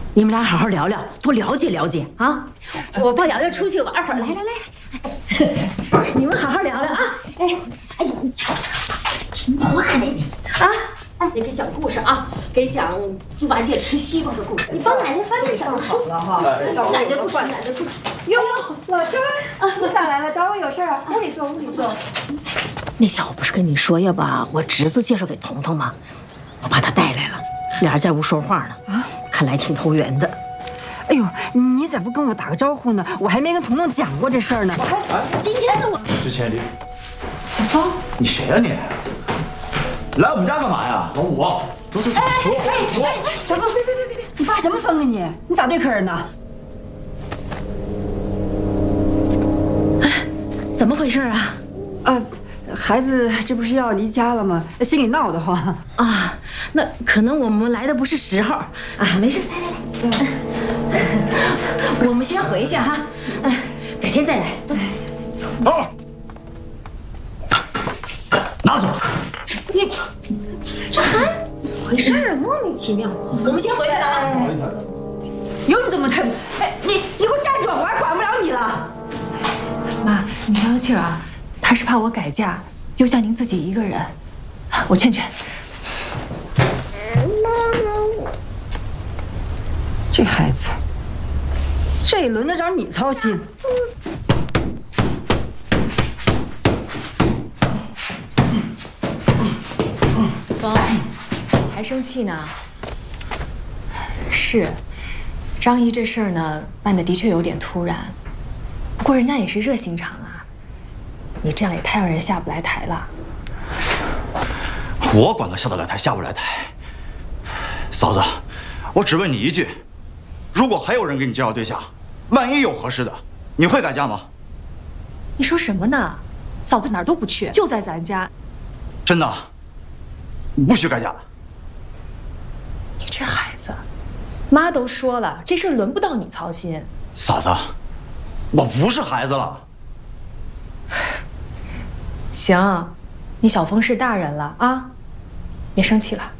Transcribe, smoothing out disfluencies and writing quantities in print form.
你们俩好好聊聊，多了解了解啊！我抱瑶瑶出去玩会儿，来来来，你们好好聊聊啊！哎呦，你瞧瞧，挺乖的啊！哎，你给讲故事啊，给讲猪八戒吃西瓜的故事。你帮奶奶翻点小书了哈，奶奶不吃，奶奶不吃。 哟，老张啊，你咋来了？找我有事啊？屋里坐，屋里坐。 那天我不是跟你说要把我侄子介绍给彤彤吗？我把他带来了，俩人在屋说话呢。啊，看来挺投缘的。 哎呦，你咋不跟我打个招呼呢？我还没跟彤彤讲过这事儿呢。 今天呢，我之前的小芳， 你谁呀你？来我们家干嘛呀？老五，走走走。 小凤，别，你发什么疯啊你？你咋对客人呢？ 哎，怎么回事啊？ 孩子这不是要离家了吗？心里闹得慌啊。那可能我们来的不是时候啊，没事，来，我们先回去哈，改天再来。 好，拿走。 你这孩子怎么回事啊？莫名其妙。我们先回去了啊。 不好意思。 有你这么太……哎，你给我站住！我还管不了你了。 妈，你消消气儿啊。他是怕我改嫁，丢下您自己一个人，我劝劝。 这孩子，这轮得着你操心？ 小芳，还生气呢？是，张姨这事儿呢，办的的确有点突然，不过人家也是热心肠啊。你这样也太让人下不来台了。 我管他下得来台下不来台。嫂子，我只问你一句：如果还有人给你介绍对象，万一有合适的，你会改嫁吗？ 你说什么呢？嫂子哪儿都不去，就在咱家。 真的，不许改嫁。 你这孩子，妈都说了，这事儿轮不到你操心。 嫂子，我不是孩子了。 行，你小峰是大人了啊，别生气了。